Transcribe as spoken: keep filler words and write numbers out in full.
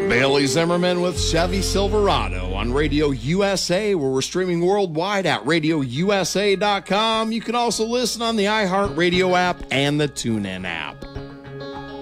Bailey Zimmerman with Chevy Silverado on Radio U S A, where we're streaming worldwide at radio u s a dot com. You can also listen on the iHeartRadio app and the TuneIn app.